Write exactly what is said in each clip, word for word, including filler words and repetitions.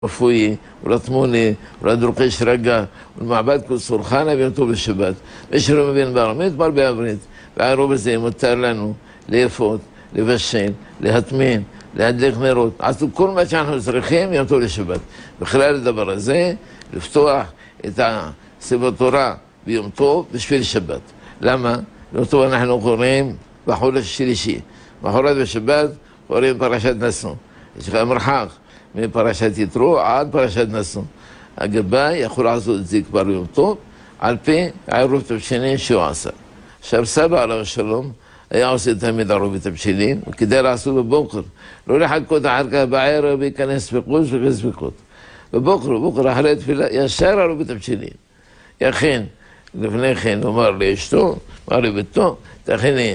רפואי, ולתמוני, ולדרוקש רגע, ולמעבד כסורחנה ויום טוב לשבת. מי שלא מבין בארמית, בר בעברית. והעירוב הזה מותר לנו לאפות, לבשל, להטמין, להדליק נרות. עשו כל מה שאנחנו צריכים יום טוב לשבת. בכלל הדבר הזה, לפתוח את ספר תורה ביום טוב בשביל שבת. למה? ביום טוב אנחנו קוראים בחודש שלישי. מחרת בשבת קוראים פרשת נשא. יש לך מרחק מפרשת יתרו עד פרשת נשא. הגבאי יכול לעשות את זה כבר ביום טוב, על פי העירוב תבשילין שהוא עשה. עכשיו סבא עליו השלום היה עושה תמיד עירוב תבשילין, וכדי לעשות בבוקר, לא לחכות אחר כך בערב וייכנס ספקות וספקות. בבוקר, בבוקר אחרי תפילה, ישר עירוב תבשילין. יכין, לפני כן הוא אמר לאשתו, אמר לביתו, תכיני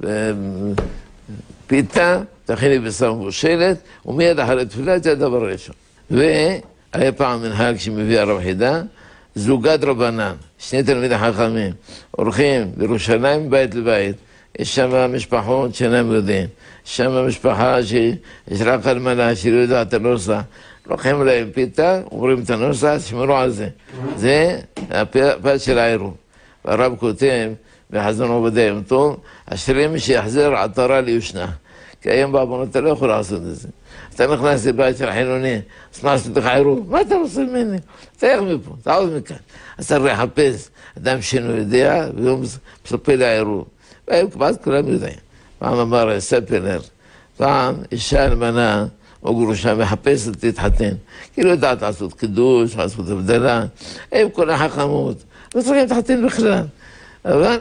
פיתה, תכיני בשר מבושלת, ומיד אחרי תפילה זה הדבר הראשון. והיה פעם מנהג שמביא הרב חידה, זוגת רבנן, שני תלמידי חכמים, הולכים בירושלים בית לבית, יש שם משפחות שאינם יודעים, יש שם משפחה שיש רק אלמנה שלא יודעת את הנוסח, לוקחים להם פיתה, אומרים את הנוסח, תשמרו על זה. זה הפת של העירוב. והרב כותב בחזון עובדיה יום טוב, אשרי מי שיחזר עטרה ליושנה. כי היום בעוונות אתה לא יכול לעשות את זה. אתה נכנס לבית של חילוני, אז מה עשית לך עירוב? מה אתה רוצה ממני? תלך מפה, תעוד מכאן. אז צריך לחפש אדם שאינו יודע, והוא מספר לעירוב. והיום כמעט כולם יודעים. פעם אמר ספלר, פעם אישה אלמנה או גרושה מחפשת להתחתן. כי לא יודעת לעשות קידוש, לעשות הבדלה. הם כל החכמות. לא צריכים להתחתן בכלל. אבל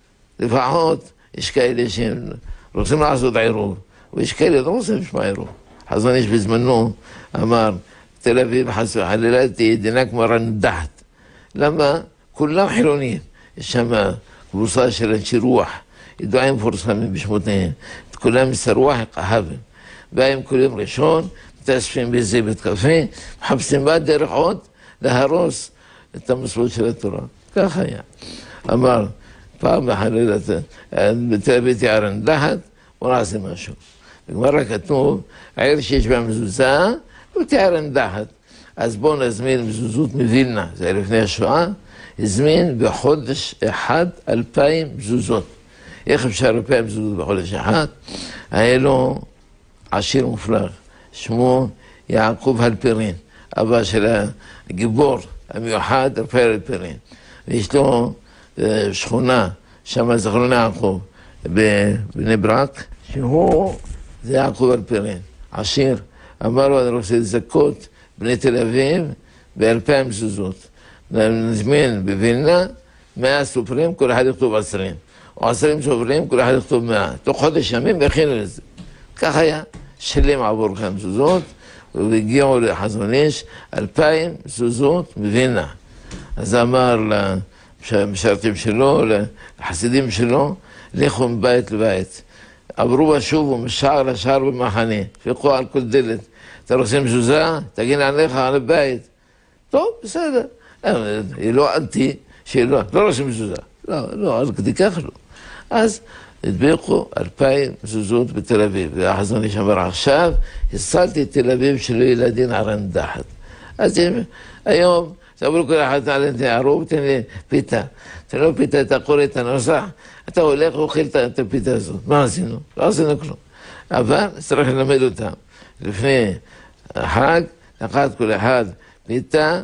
לפחות יש כאלה שהם רוצים לעשות עירוב. ויש כאלה לא רוצים לשמוע עירוב. חזון איש בזמנו אמר, תל אביב חלילתי דינה כמו רנדחת. למה? כולם חילונים. יש שם קבוצה של אנשי רוח, ידועים מפורסמים בשמותיהם. כולם מסרוח אהבים. באים כל יום ראשון, מתאספים באיזה בית קפה, מחפשים בה דרך עוד להרוס את המסורת של התורה. כך היה. אמר, פעם בחלילת, בתל אביב תהיה רנדחת, בוא נעשה משהו. בגמרא כתוב, העיר שיש בה מזוזה, לא תהיה רנדחת. אז בואו נזמין מזוזות מווילנה, זה לפני השואה, הזמין בחודש אחד אלפיים מזוזות. איך אפשר אלפיים מזוזות בחודש אחד? היה לו עשיר מופלג, שמו יעקב הלפרין, אבא של הגיבור המיוחד, רפאל הלפרין. ויש לו שכונה, שם זכרון יעקב, בבני ברק, שהוא, זה יעקב הלפרין, עשיר. אמר לו, אני רוצה לזכות בני תל אביב באלפיים מזוזות. נזמין בווילנה, מאה סופרים, כל אחד יכתוב עשרים. או עשרים סופרים, כל אחד יכתוב מאה. תוך חודש ימים הכינו לזה. כך היה, שלים עבור כאן מזוזות, והגיעו לחזון איש, אלפיים מזוזות מווילנה. אז אמר למשרתים שלו, לחסידים שלו, לכו מבית לבית. עברו בשובו משער לשער במחנה, פיקחו על כל דלת. אתה רוצה מזוזה? תגין עליך על הבית. טוב, בסדר. היא לא אנטי, שהיא לא, לא רוצה מזוזה. לא, לא, אז כדי כך לא. אז הדביקו אלפיים מזוזות בתל אביב. והחזון איש אמר, עכשיו הסלתי את תל אביב שלא ילדין הרנדחת. אז היום, תאמרו כל אחד על העירוב, תן לי פיתה. תן לו פיתה, אתה קורא את הנוסח, אתה הולך ואוכל את הפיתה הזאת. מה עשינו? לא עשינו כלום. אבל צריך ללמד אותם. לפני החג, לקחת כל אחד פיתה,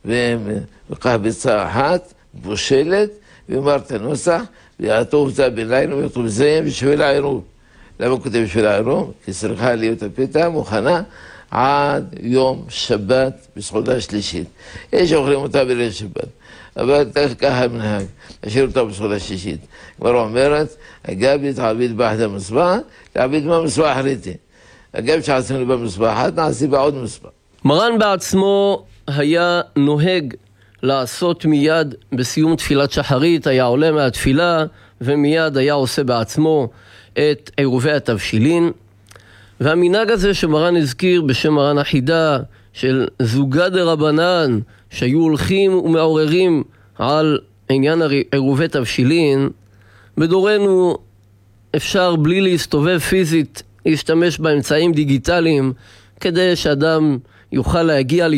וכך ביצה אחת, מבושלת, ואומר את הנוסח, ויעטוב זה בלילה, ויעטוב זה בשביל העירוב. למה הוא כותב בשביל העירוב? כי צריכה להיות הפיתה מוכנה עד יום שבת בסעודה השלישית. יש אוכלים אותה בליל שבת, אבל ככה המנהג, להשאיר אותה בסעודה שלישית. כבר אומרת, הגבי תעביד באחד המסבח, תעביד מה מסבח אחריתי. הגבי שעשינו במסבחת, נעשי בעוד מסבח. מרן בעצמו היה נוהג לעשות מיד בסיום תפילת שחרית, היה עולה מהתפילה ומיד היה עושה בעצמו את עירובי התבשילין. והמנהג הזה שמרן הזכיר בשם מרן החידה של זוגה דרבנן שהיו הולכים ומעוררים על עניין עירובי תבשילין, בדורנו אפשר בלי להסתובב פיזית להשתמש באמצעים דיגיטליים כדי שאדם יוכל להגיע